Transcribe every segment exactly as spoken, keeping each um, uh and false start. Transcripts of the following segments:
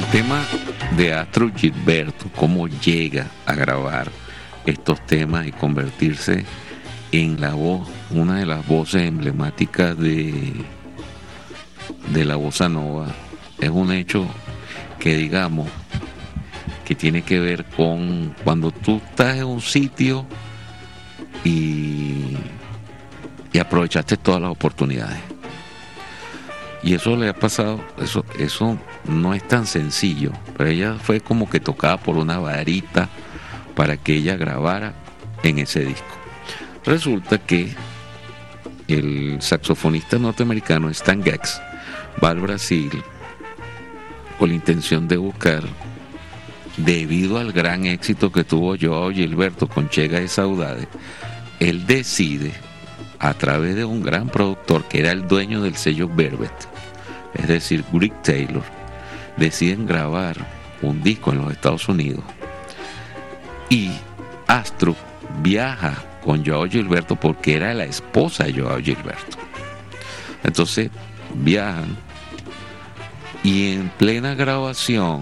tema de Astrud Gilberto, cómo llega a grabar estos temas y convertirse en la voz, una de las voces emblemáticas de, de la bossa nova, es un hecho que, digamos, que tiene que ver con cuando tú estás en un sitio y, y aprovechaste todas las oportunidades. Y eso le ha pasado, eso, eso no es tan sencillo, pero ella fue como que tocada por una varita para que ella grabara en ese disco. Resulta que el saxofonista norteamericano Stan Getz va al Brasil con la intención de buscar, debido al gran éxito que tuvo Joao Gilberto con Chega de Saudade, él decide, a través de un gran productor que era el dueño del sello Velvet, es decir, Greg Taylor, deciden grabar un disco en los Estados Unidos y Astrud viaja con Joao Gilberto porque era la esposa de Joao Gilberto. Entonces viajan y en plena grabación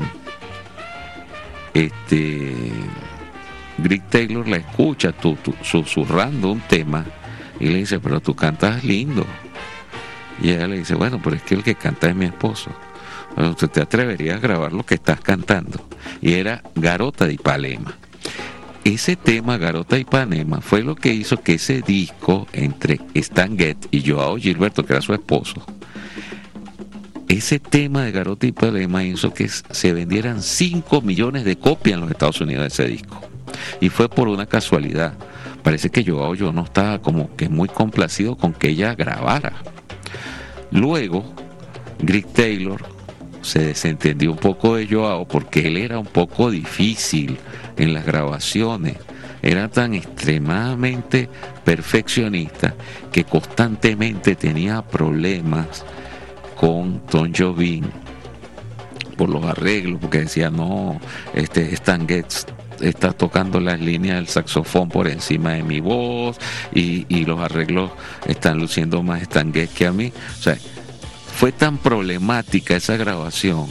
este Greg Taylor la escucha tu, tu, susurrando un tema y le dice, pero tú cantas lindo. Y ella le dice, bueno, pero es que el que canta es mi esposo. Bueno, ¿usted te atrevería a grabar lo que estás cantando? Y era Garota de Ipanema. Ese tema, Garota de Ipanema, fue lo que hizo que ese disco entre Stan Getz y Joao Gilberto, que era su esposo, ese tema de Garota de Ipanema hizo que se vendieran cinco millones de copias en los Estados Unidos de ese disco. Y fue por una casualidad. Parece que Joao yo no estaba como que muy complacido con que ella grabara. Luego, Greg Taylor se desentendió un poco de Joao porque él era un poco difícil en las grabaciones. Era tan extremadamente perfeccionista que constantemente tenía problemas con Tom Jobim por los arreglos, porque decía, no, este Stan Getz está tocando las líneas del saxofón por encima de mi voz y, y los arreglos están luciendo más Stan Getz que a mí. O sea, fue tan problemática esa grabación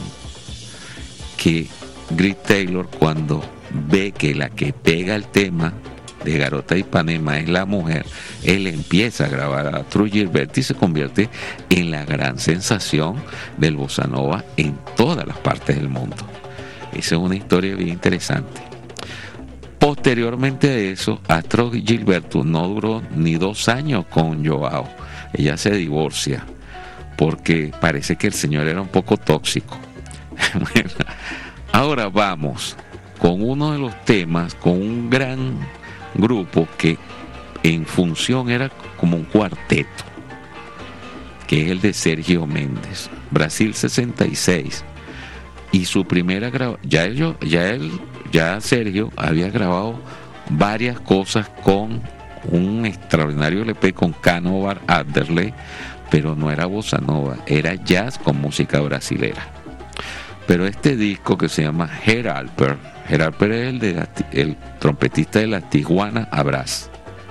que Greg Taylor, cuando ve que la que pega el tema de Garota de Ipanema es la mujer, él empieza a grabar a Astrud Gilberto y se convierte en la gran sensación del bossa nova en todas las partes del mundo. Esa es una historia bien interesante. Posteriormente a eso, Astrud Gilberto no duró ni dos años con Joao. Ella se divorcia porque parece que el señor era un poco tóxico. Bueno, ahora vamos con uno de los temas, con un gran grupo que en función era como un cuarteto, que es el de Sergio Méndez, Brasil sesenta y seis. Y su primera grabación, ya él, ya él, ya Sergio había grabado varias cosas con un extraordinario L P con Canóvar Adderley, pero no era bossa nova, era jazz con música brasilera. Pero este disco que se llama Herr Alper, Herr Alper es el, de la, el trompetista de la Tijuana Brass.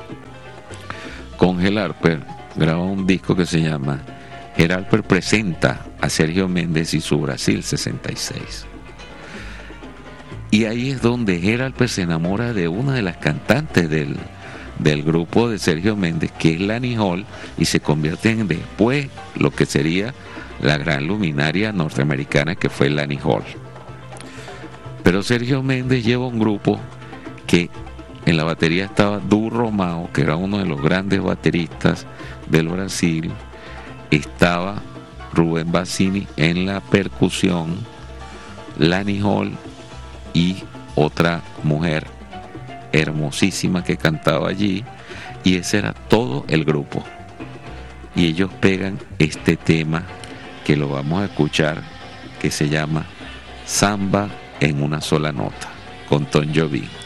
Con Herr Alper graba un disco que se llama Herr Alper presenta a Sergio Méndez y su Brasil sesenta y seis. Y ahí es donde Herr Alper se enamora de una de las cantantes del, del grupo de Sergio Méndez, que es Lani Hall, y se convierte en después lo que sería la gran luminaria norteamericana que fue Lani Hall. Pero Sergio Méndez lleva un grupo que en la batería estaba Du Romao, que era uno de los grandes bateristas del Brasil, estaba Rubén Bassini en la percusión, Lani Hall y otra mujer hermosísima que cantaba allí, y ese era todo el grupo. Y ellos pegan este tema que lo vamos a escuchar, que se llama Samba en una sola nota, con Tom Jobim.